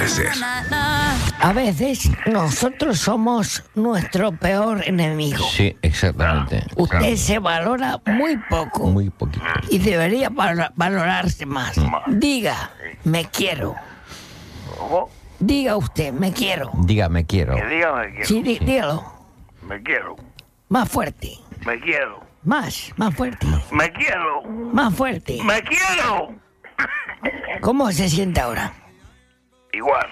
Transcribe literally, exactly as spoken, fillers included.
puede ser. A veces nosotros somos nuestro peor enemigo. Sí, exactamente. Usted se valora muy poco. Muy poquito. Y debería val- valorarse más. Diga, me quiero. ¿Cómo? Diga usted, me quiero. Diga, me quiero. Que diga me quiero. Sí, dí- dígalo. Me quiero. Más fuerte. Me quiero. Más, más fuerte. Me quiero. Más fuerte. Me quiero. ¿Cómo se siente ahora? Igual.